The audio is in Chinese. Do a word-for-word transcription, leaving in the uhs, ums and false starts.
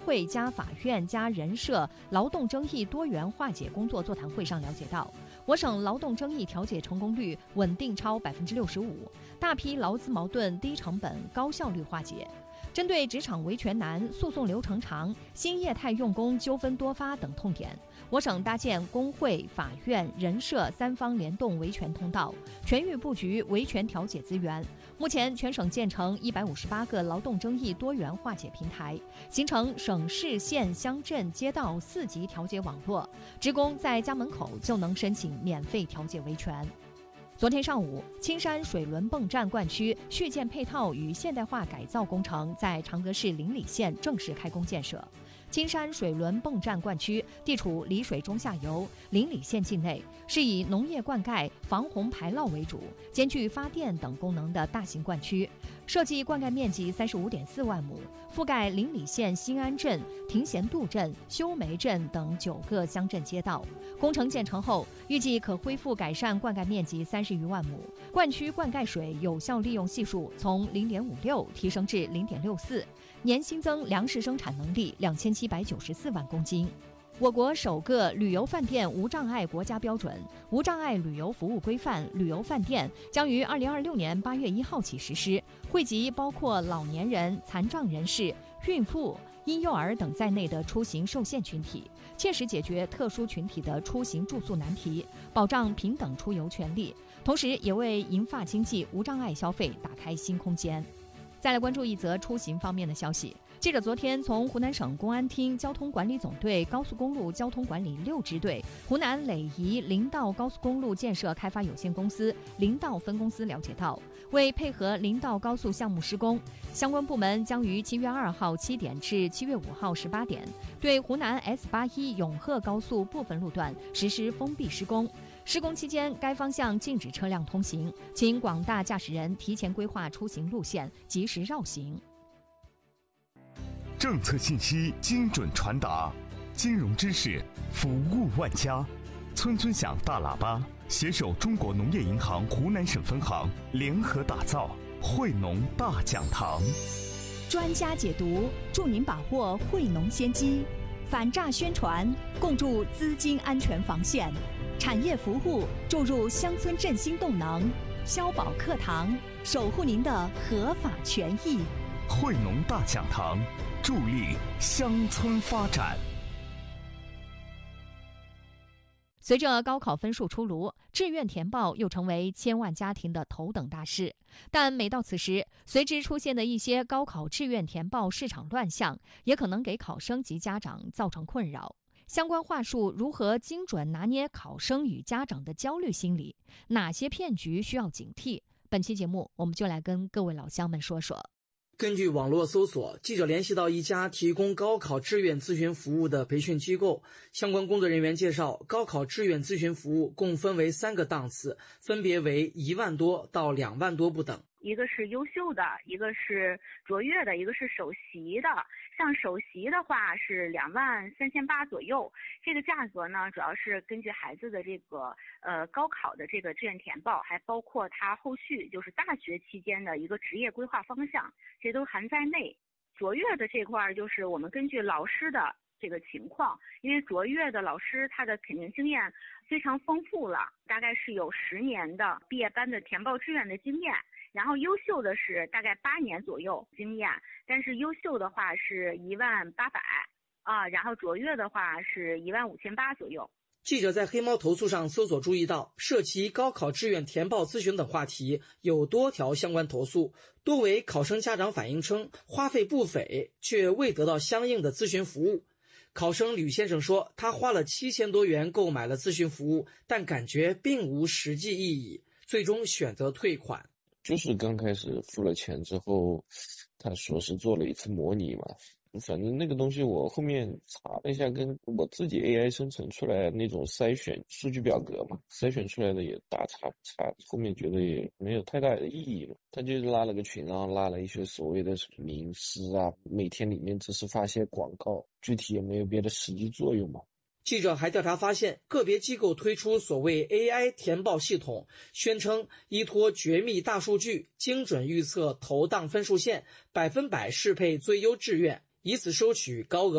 会加法院加人社劳动争议多元化解工作座谈会上了解到，我省劳动争议调解成功率稳定超百分之六十五，大批劳资矛盾低成本高效率化解。针对职场维权难、诉讼流程长、新业态用工纠纷多发等痛点，我省搭建工会、法院、人社三方联动维权通道，全域布局维权调解资源。目前全省建成一百五十八个劳动争议多元化解平台，形成省市县乡镇街道四级调解网络，职工在家门口就能申请免费调解维权。昨天上午，青山水轮泵站灌区续建配套与现代化改造工程在常德市邻里县正式开工建设。青山水轮泵站灌区地处丽水中下游，邻里县境内，是以农业灌溉、防洪排涝为主，兼具发电等功能的大型灌区。设计灌溉面积三十五点四万亩，覆盖邻里县新安镇、亭贤渡镇、修梅镇等九个乡镇街道。工程建成后，预计可恢复改善灌溉面积三十余万亩，灌区灌溉水有效利用系数从零点五六提升至零点六四，年新增粮食生产能力两千七百九十四万公斤。我国首个旅游饭店无障碍国家标准《无障碍旅游服务规范》旅游饭店将于二零二六年八月一号起实施，惠及包括老年人、残障人士、孕妇、婴幼儿等在内的出行受限群体，切实解决特殊群体的出行住宿难题，保障平等出游权利，同时也为银发经济无障碍消费打开新空间。再来关注一则出行方面的消息。记者昨天从湖南省公安厅交通管理总队高速公路交通管理六支队、湖南耒贻林道高速公路建设开发有限公司林道分公司了解到，为配合林道高速项目施工，相关部门将于七月二号七点至七月五号十八点，对湖南 S 八一 永鹤高速部分路段实施封闭施工。施工期间，该方向禁止车辆通行，请广大驾驶人提前规划出行路线，及时绕行。 政策信息精准传达，金融知识服务万家。村村响大喇叭，携手中国农业银行湖南省分行联合打造惠农大讲堂。 专家解读，助您把握惠农先机；反诈宣传，共筑资金安全防线；产业服务，注入乡村振兴动能；消保课堂，守护您的合法权益。 惠农大讲堂，助力乡村发展。 随着高考分数出炉，志愿填报又成为千万家庭的头等大事。但每到此时，随之出现的一些高考志愿填报市场乱象，也可能给考生及家长造成困扰。相关话术如何精准拿捏考生与家长的焦虑心理？哪些骗局需要警惕？本期节目，我们就来跟各位老乡们说说。 根据网络搜索，记者联系到一家提供高考志愿咨询服务的培训机构，相关工作人员介绍，高考志愿咨询服务共分为三个档次，分别为一万多到两万多不等。 一个是优秀的，一个是卓越的，一个是首席的。像首席的话是两万三千八左右，这个价格呢，主要是根据孩子的这个呃高考的这个志愿填报，还包括他后续就是大学期间的一个职业规划方向，这都含在内。卓越的这块就是我们根据老师的这个情况，因为卓越的老师他的肯定经验非常丰富了，大概是有十年的毕业班的填报志愿的经验。然后优秀的是大概八年左右经验，但是优秀的话是一万八百啊，然后卓越的话是一万五千八左右。 记者在黑猫投诉上搜索注意到，涉及高考志愿填报咨询等话题有多条相关投诉，多为考生家长反映称花费不菲，却未得到相应的咨询服务。考生吕先生说，他花了七千多元购买了咨询服务，但感觉并无实际意义，最终选择退款。 就是刚开始付了钱之后，他说是做了一次模拟嘛，反正那个东西我后面查了一下，跟我自己 A I 生成出来那种筛选数据表格嘛，筛选出来的也大差不差，后面觉得也没有太大的意义了。他就拉了个群，然后拉了一些所谓的名师啊，每天里面只是发些广告，具体也没有别的实际作用嘛。 记者还调查发现，个别机构推出所谓 A I 填报系统，宣称依托绝密大数据，精准预测投档分数线，百分百适配最优志愿，以此收取高额